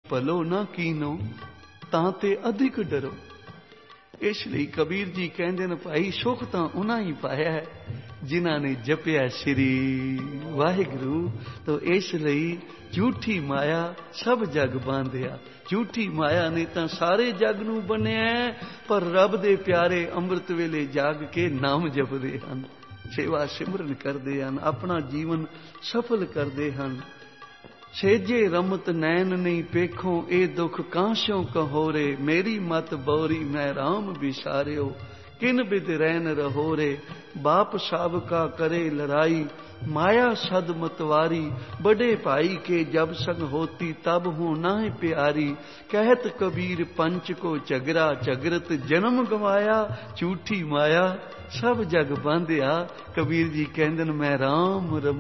ਭਲੋ ਨਾ ਕੀਨੋ ਤਾਂ ਤੇ ਅਧਿਕ ਡਰੋ। ਇਸ ਲਈ ਕਬੀਰ ਜੀ ਕਹਿੰਦੇ ਨੇ ਭਾਈ ਸੁਖ ਤਾਂ ਉਹਨਾਂ ਹੀ ਪਾਇਆ ਹੈ ਜਿਨ੍ਹਾਂ ਨੇ ਜਪਿਆ ਸ਼੍ਰੀ ਵਾਹਿਗੁਰੂ। ਤਾਂ ਇਸ ਲਈ ਝੂਠੀ ਮਾਇਆ ਸਭ ਜਗ ਬਾਂਧਿਆ। ਝੂਠੀ ਮਾਇਆ ਨੇ ਤਾਂ ਸਾਰੇ ਜਗ ਨੂੰ ਬੰਨਿਆ, ਪਰ ਰੱਬ ਦੇ ਪਿਆਰੇ ਅੰਮ੍ਰਿਤ ਵੇਲੇ ਜਾਗ ਕੇ ਨਾਮ ਜਪਦੇ ਹਨ, ਸੇਵਾ ਸਿਮਰਨ ਕਰਦੇ ਹਨ, ਆਪਣਾ ਜੀਵਨ ਸਫਲ ਕਰਦੇ ਹਨ। ਸੇਜੇ ਰਮਤ ਨੈਣ ਨਹੀਂ ਪੇਖੋ ਇਹ ਦੁਖ ਕਾਂਸਿਓ ਕਹੋਰੇ। ਮੇਰੀ ਮਤ ਬੋਰੀ ਮੈਂ ਰਾਮ ਵਿਸਾਰਿਓ ਕਿਨ ਬਿਦ ਰਹਿਨ ਰਹੋਰੇ। ਬਾਪ ਸਾਬਕਾ ਕਰੇ ਲੜਾਈ माया सद मतवारी। बड़े भाई के जब संग होती तब हो नाहि प्यारी। कहत कबीर पंच को झगड़ा झगरत जन्म गवाया। झूठी माया सब जग बांधिया। कबीर जी कहंदे मैं राम